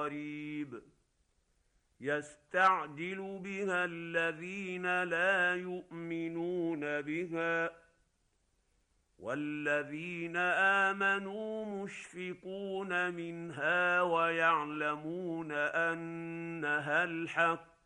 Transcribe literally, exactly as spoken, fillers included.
قريب يستعجل بها الذين لا يؤمنون بها والذين آمنوا مشفقون منها ويعلمون أنها الحق